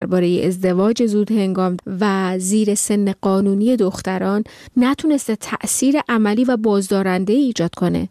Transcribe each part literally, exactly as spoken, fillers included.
درباره ازدواج زود هنگام و زیر سن قانونی دختران نتونسته تأثیر عملی و بازدارنده ایجاد کنه؟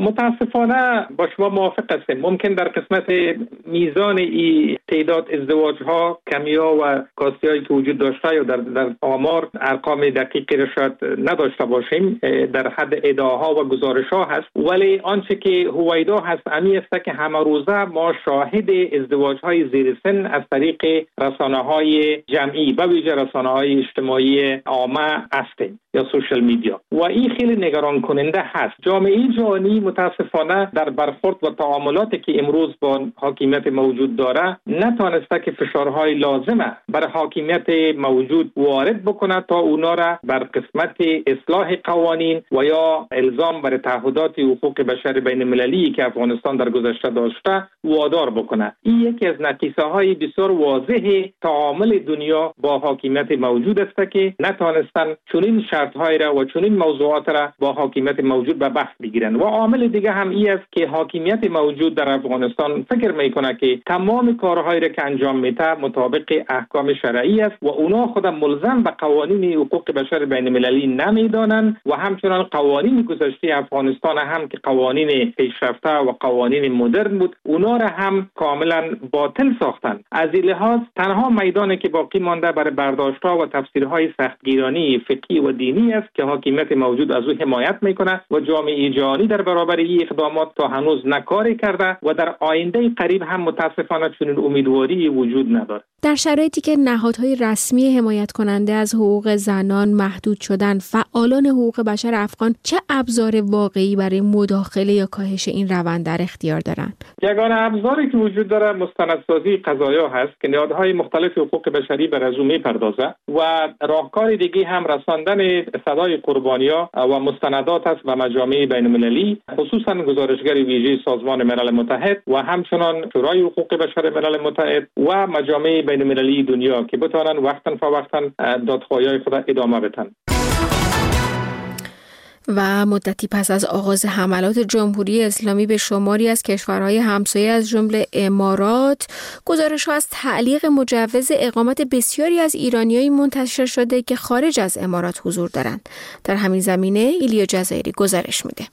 متاسفانه با شما موافق هستیم. ممکن در قسمت میزان ای تعداد ازدواج ها کمی ها و کاستی هایی که وجود داشته یا در, در آمار ارقام دقیقی را شاید نداشته باشیم، در حد ادعاها و گزارش ها هست، ولی آنچه که هویدا هست امی است که همه روزه ما شاهد ازدواج های زیر سن از طریق رسانه های جمعی و ویژه رسانه های اجتماعی عامه هستیم یا سوشال میدیا و این خیلی نگران کننده هست. جامعه جهانی متاسفانه در برخورد و تعاملاتی که امروز با حاکمیت موجود داره نتوانسته که فشارهای لازمه برای حاکمیت موجود وارد بکنه تا اونا را بر قسمت اصلاح قوانین و یا الزام بر تعهدات حقوق بشر بین المللی که افغانستان در گذشته داشته وادار بکنه. این یکی از نقیصه های بسیار واضح تعامل دنیا با حاکمیت موجود است که نتوانستن چنین شرط های را و چنین موضوعات را با حاکمیت موجود به بحث بگیرن. و عامل دیگه هم این است که حاکمیت موجود در افغانستان فکر میکنه که تمام کارهایی را که انجام میده مطابق احکام شرعی است و اونا خود ملزم به قوانین حقوق بشر بین المللی نمیدانند و همچنان قوانین گذشته افغانستان هم که قوانین پیشرفته و قوانین مدرن بود اونا را هم کاملا باطل ساختن. از این لحاظ تنها میدانی که باقی مانده برای برداشت‌ها و تفسیرهای سختگیرانه فقهی و دینی است که حاکمیت موجود از او حمایت میکنه و جامعه جهانی در برابر این اقدامات تا هنوز نکاری کرده و در آینده قریب هم متاسفانه چنین امیدواری وجود ندارد. در شرایطی که نهادهای رسمی حمایت کننده از حقوق زنان محدود شدن، فعالان حقوق بشر افغان چه ابزار واقعی برای مداخله یا کاهش این روند در اختیار دارند؟ یگانه ابزاری که وجود داره مستندسازی قضایا هست که نهادهای مختلف حقوق بشری بر از اون میپردازه و راهکار دیگه هم رساندن صدای قربانی‌ها و مستندات است و مجامع بین المللی، خصوصا گزارشگر ویژه سازمان ملل متحد و همچنان شورای حقوق بشر ملل متحد و مجامع بین المللی دنیا که بتوانند وقتا فوقتا دادخواهی‌های خود ادامه بدن. و مدتی پس از آغاز حملات جمهوری اسلامی به شماری از کشورهای همسایه از جمله امارات، گزارش‌ها از تعلیق مجوز اقامت بسیاری از ایرانیایی منتشر شده که خارج از امارات حضور دارند. در همین زمینه ایلیا جزایری گزارش میده.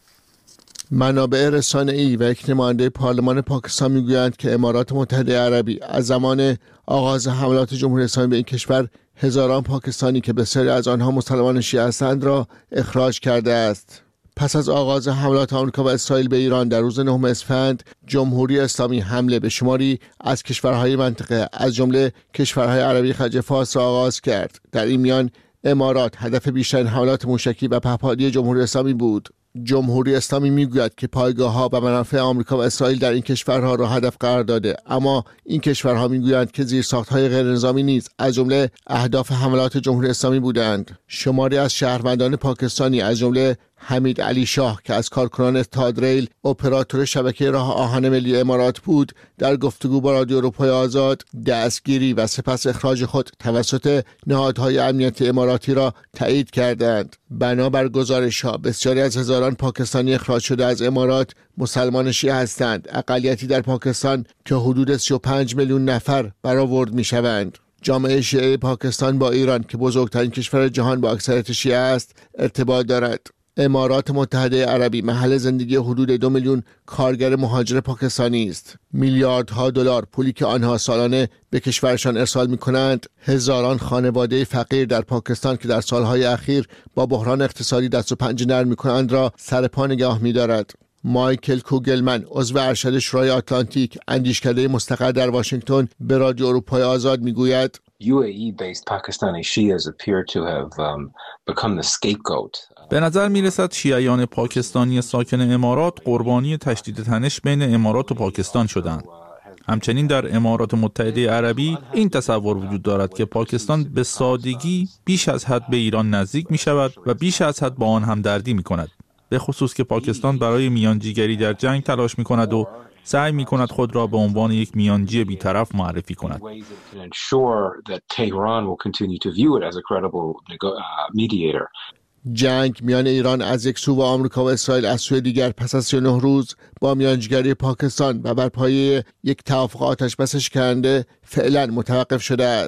منابع رسانه‌ای و یک نماینده پارلمان پاکستان میگویند که امارات متحده عربی از زمان آغاز حملات جمهوری اسلامی به این کشور هزاران پاکستانی که بسیاری از آنها مسلمان شیعه هستند را اخراج کرده است. پس از آغاز حملات آمریکا و اسرائیل به ایران در روز نهم اسفند، جمهوری اسلامی حمله به شماری از کشورهای منطقه از جمله کشورهای عربی خلیج فارس را آغاز کرد. در این میان امارات هدف بیشترین حملات موشکی و پهپادی جمهوری اسلامی بود. جمهوری اسلامی میگوید که پایگاه‌ها و منافع آمریکا و اسرائیل در این کشورها را هدف قرار داده، اما این کشورها میگویند که زیرساخت‌های غیرنظامی نیز از جمله اهداف حملات جمهوری اسلامی بودند. شماری از شهروندان پاکستانی از جمله حمید علی شاه که از کارکنان اتحاد ریل اپراتور شبکه راه آهن ملی امارات بود، در گفتگو با رادیو اروپای آزاد دستگیری و سپس اخراج خود توسط نهادهای امنیتی اماراتی را تایید کردند. بنابر گزارش‌ها بسیاری از هزاران پاکستانی اخراج شده از امارات مسلمان شیعه هستند، اقلیتی در پاکستان که حدود سی و پنج میلیون نفر برآورد می‌شوند. جامعه شیعه پاکستان با ایران که بزرگترین کشور جهان با اکثریت شیعه است ارتباط دارد. امارات متحده عربی محل زندگی حدود دو میلیون کارگر مهاجر پاکستانی است. میلیاردها دلار پولی که آنها سالانه به کشورشان ارسال می‌کنند، هزاران خانواده فقیر در پاکستان که در سالهای اخیر با بحران اقتصادی دست و پنجه نرم می‌کنند را سر پا نگاه می‌دارد. مایکل کوگلمن عضو ارشد شورای آتلانتیک اندیشکده مستقر در واشنگتن به رادیو اروپای آزاد میگوید یو ای ای-based Pakistani Shias appear to have um, become the scapegoat. به نظر می رسد شیعیان پاکستانی ساکن امارات قربانی تشدید تنش بین امارات و پاکستان شدند. همچنین در امارات متحده عربی این تصور وجود دارد که پاکستان به سادگی بیش از حد به ایران نزدیک می شود و بیش از حد با آن همدردی می کند. به خصوص که پاکستان برای میانجیگری در جنگ تلاش می کند و سعی می کند خود را به عنوان یک میانجی بی‌طرف معرفی کند. جنگ میان ایران از یک سو و آمریکا و اسرائیل از سوی دیگر پس از سی و نه روز با میانجیگری پاکستان و بر پایه یک توافق آتش بس شکننده فعلا متوقف شده است.